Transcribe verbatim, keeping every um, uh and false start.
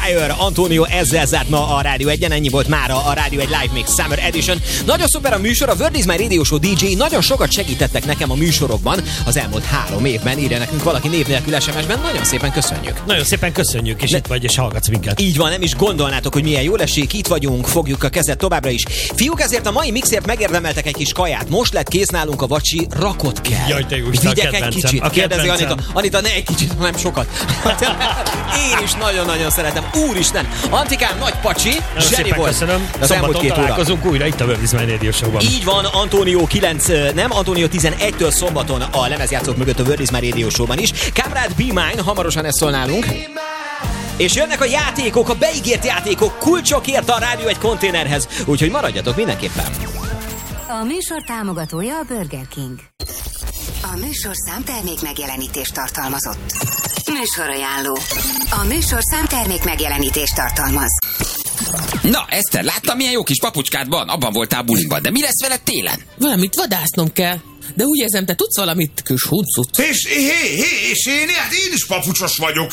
Fire, Antonio ezzel zárt ma a Rádió egyen, ennyi volt mára a Rádió egy Live Mix Summer Edition. Nagyon szuper a műsor, a Word is My Radio Show dé dzsé nagyon sokat segítettek nekem a műsorokban az elmúlt három évben, írja nekünk valaki név nélkül es em es-ben, nagyon szépen köszönjük. Nagyon szépen köszönjük, és ne... itt vagy, és hallgatsz minket. Így van, nem is gondolnátok, hogy milyen jól esik, itt vagyunk, fogjuk a kezet továbbra is. Fiúk, ezért a mai mixért megérdemeltek egy kis kaját. Most lett kész nálunk a vacsi, rakot kell. Jaj, te jó Isten, vigyek egy kicsit. A kérdezi Anita. Anita, ne egy kicsit, hanem sokat. Én is nagyon-nagyon szeretem. Úristen, Antikám, nagy pacsi, zseni volt. Köszönöm. Az elmúlt két óra. Találkozunk újra itt a Word is My Radio Show-ban. Így van, Antonio kilenc, nem, Antonio tizenegytől szombaton a lemezjátszók mögött a Word is My Radio Show-ban is. Kamrád Be Mine, hamarosan ezt szól nálunk. És jönnek a játékok, a beígért játékok, kulcsokért a Rádió egy konténerhez, úgyhogy maradjatok mindenképpen. A műsor támogatója a Burger King. A műsorszám termék megjelenítést tartalmazott. Műsorajánló. A műsorszám termék megjelenítést tartalmaz. Na, Eszter, láttam, milyen jó kis papucskád van? Abban voltál buliban, de mi lesz veled télen? Valamit vadásznom kell. De úgy érzem, te tudsz valamit, kis huncut. És, hé, hé, és én, hát én is papucsos vagyok.